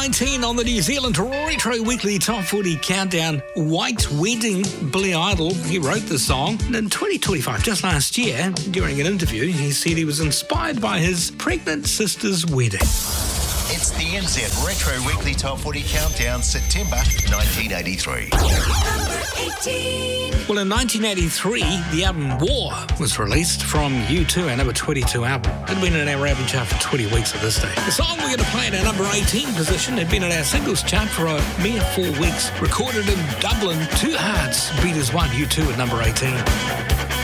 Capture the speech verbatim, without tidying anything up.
nineteen on the New Zealand Retro Weekly Top forty Countdown. White Wedding, Billy Idol. He wrote the song. And in twenty twenty-five, just last year, during an interview, he said he was inspired by his pregnant sister's wedding. It's the N Z Retro Weekly Top forty Countdown, September nineteen eighty-three. Well, in nineteen eighty-three, the album War was released from U two, our number twenty-two album. It had been in our album chart for twenty weeks at this stage. The song we're going to play at our number eighteen position had been in our singles chart for a mere four weeks. Recorded in Dublin, Two Hearts beat as one, U two at number eighteen.